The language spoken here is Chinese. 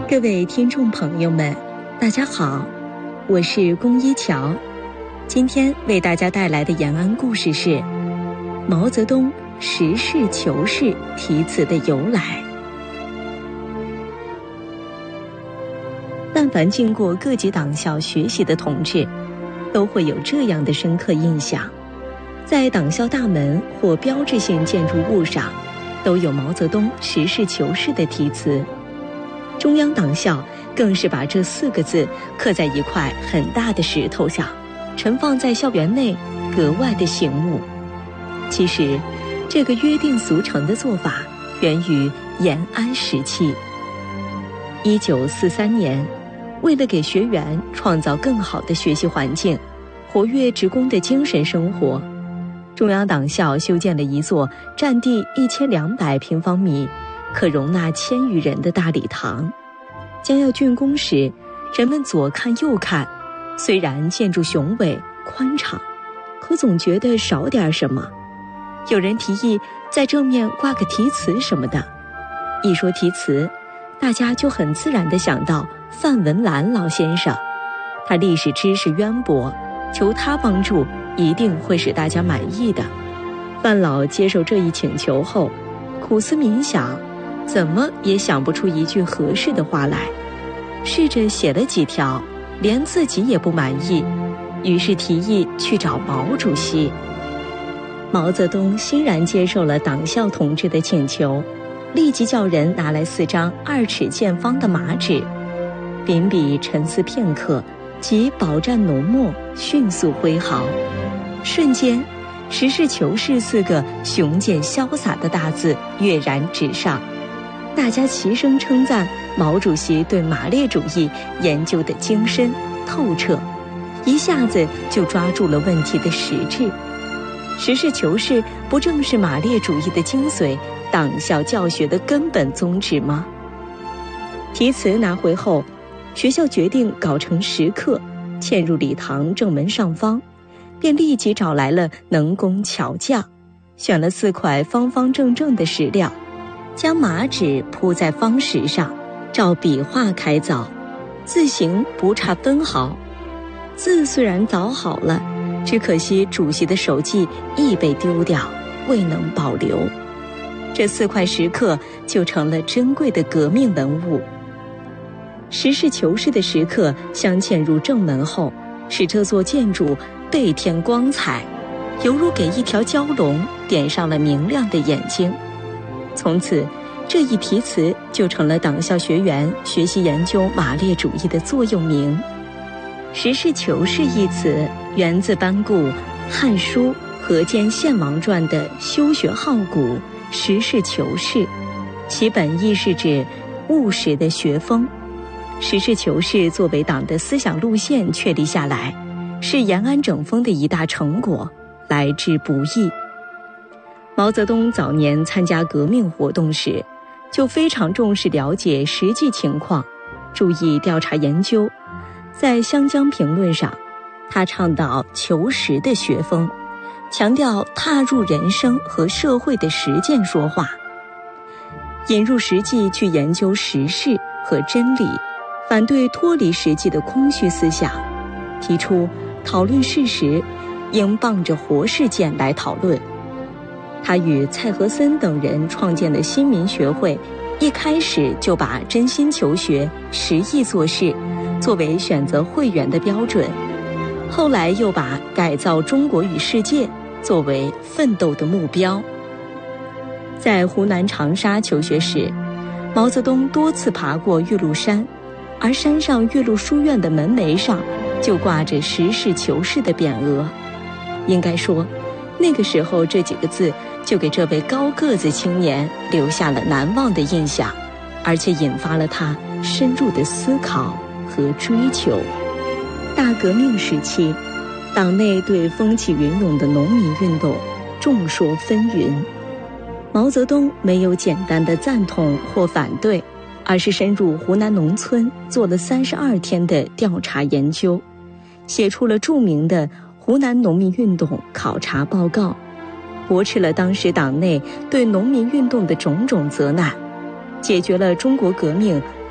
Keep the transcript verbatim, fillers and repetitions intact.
各位听众朋友们，大家好，我是龚一桥。今天为大家带来的延安故事是毛泽东实事求是题词的由来。但凡经过各级党校学习的同志，都会有这样的深刻印象，在党校大门或标志性建筑物上都有毛泽东实事求是的题词。中央党校更是把这四个字刻在一块很大的石头上，盛放在校园内，格外的醒目。其实这个约定俗成的做法源于延安时期。一九四三年，为了给学员创造更好的学习环境，活跃职工的精神生活，中央党校修建了一座占地一千两百平方米，可容纳千余人的大礼堂。将要竣工时，人们左看右看，虽然建筑雄伟宽敞，可总觉得少点什么。有人提议在正面挂个题词什么的。一说题词，大家就很自然地想到范文澜老先生，他历史知识渊博，求他帮助一定会使大家满意的。范老接受这一请求后，苦思冥想，怎么也想不出一句合适的话来，试着写了几条，连自己也不满意，于是提议去找毛主席。毛泽东欣然接受了党校同志的请求，立即叫人拿来四张二尺见方的麻纸，秉笔沉思片刻，即饱蘸浓墨，迅速挥毫，瞬间实事求是四个雄健潇洒的大字跃然纸上。大家齐声称赞毛主席对马列主义研究的精深透彻，一下子就抓住了问题的实质。实事求是不正是马列主义的精髓，党校教学的根本宗旨吗？题词拿回后，学校决定搞成石刻，嵌入礼堂正门上方，便立即找来了能工巧匠，选了四块方方正正的石料，将麻纸铺在方石上，照笔画开凿，字形不差分毫。字虽然凿好了，只可惜主席的手迹亦被丢掉，未能保留。这四块石刻就成了珍贵的革命文物。实事求是的石刻镶嵌入正门后，使这座建筑倍添光彩，犹如给一条蛟龙点上了明亮的眼睛。从此，这一题词就成了党校学员学习研究马列主义的座右铭。实事求是一词源自班固《汉书·河间献王传》的修学好古，实事求是，其本意是指务实的学风。实事求是作为党的思想路线确立下来，是延安整风的一大成果，来之不易。毛泽东早年参加革命活动时，就非常重视了解实际情况，注意调查研究。在《湘江评论》上，他倡导求实的学风，强调踏入人生和社会的实践说话，引入实际去研究时事和真理，反对脱离实际的空虚思想，提出讨论事实应傍着活事件来讨论。他与蔡和森等人创建的新民学会，一开始就把真心求学、实意做事作为选择会员的标准，后来又把改造中国与世界作为奋斗的目标。在湖南长沙求学时，毛泽东多次爬过岳麓山，而山上岳麓书院的门楣上就挂着实事求是的匾额。应该说，那个时候这几个字就给这位高个子青年留下了难忘的印象，而且引发了他深入的思考和追求。大革命时期，党内对风起云涌的农民运动众说纷纭。毛泽东没有简单的赞同或反对，而是深入湖南农村做了三十二天的调查研究，写出了著名的《湖南农民运动考察报告》，驳斥了当时党内对农民运动的种种责难，解决了中国革命